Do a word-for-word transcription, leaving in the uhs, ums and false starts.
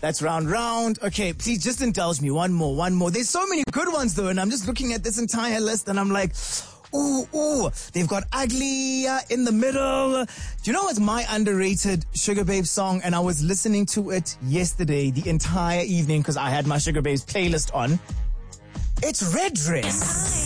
That's Round Round. Okay, please just indulge me. One more, one more. There's so many good ones though, and I'm just looking at this entire list and I'm like, ooh, ooh. They've got Ugly uh, in the middle. Do you know what's my underrated Sugar Babe song? And I was listening to it yesterday, the entire evening, because I had my Sugar Babes playlist on. It's Red Dress.